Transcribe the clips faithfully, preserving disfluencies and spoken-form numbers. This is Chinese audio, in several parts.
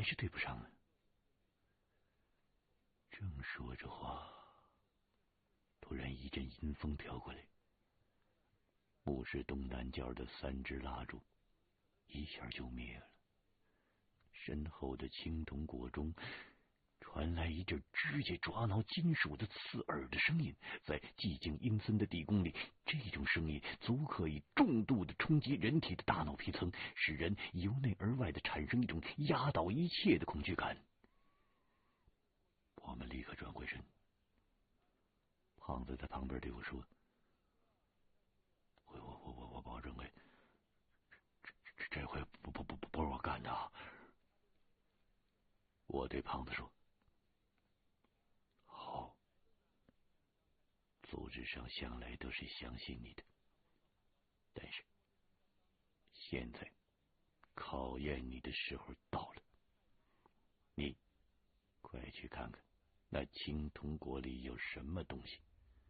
是对不上啊。正说着话，突然一阵阴风飘过来，墓室东南角的三支蜡烛一下就灭了。身后的青铜锅中传来一阵指甲抓挠金属的刺耳的声音，在寂静阴森的地宫里，这种声音足可以重度的冲击人体的大脑皮层，使人由内而外的产生一种压倒一切的恐惧感。我们立刻转回身，胖子在旁边对我说：“我我我我我保证，哎，这这这回不不不不不是我干的啊！”我对胖子说：“好，组织上向来都是相信你的，但是现在考验你的时候到了，你快去看看那青铜锅里有什么东西。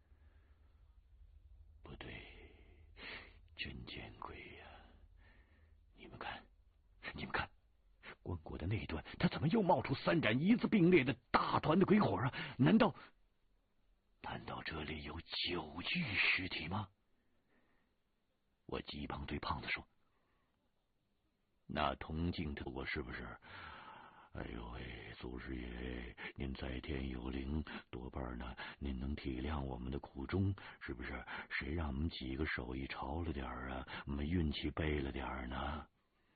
不对，真见鬼呀！你们看，你们看，棺椁的那一端，它怎么又冒出三盏一字并列的大团的鬼火啊？难道难道这里有九具尸体吗？”我急忙对胖子说：“那铜镜的我是不是？哎呦喂，祖师爷，您在天有灵，多半呢，您能体谅我们的苦衷，是不是？谁让我们几个手艺潮了点啊，我们运气背了点呢？”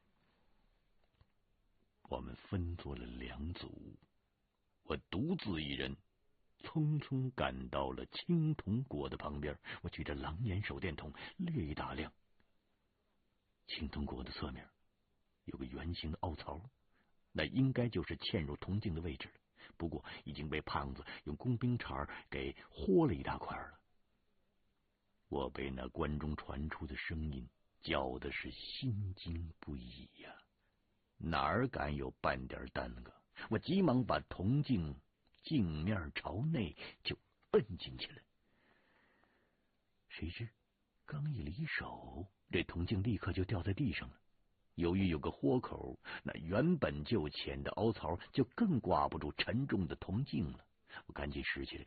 我们分作了两组，我独自一人匆匆赶到了青铜锅的旁边，我举着狼眼手电筒略一打量，青铜锅的侧面有个圆形的凹槽，那应该就是嵌入铜镜的位置了，不过已经被胖子用工兵铲给豁了一大块了。我被那棺中传出的声音搅的是心惊不已呀，哪儿敢有半点耽搁？我急忙把铜镜镜面朝内就摁进去了。谁知刚一离手，这铜镜立刻就掉在地上了。由于有个豁口，那原本就浅的凹槽就更挂不住沉重的铜镜了。我赶紧拾起来，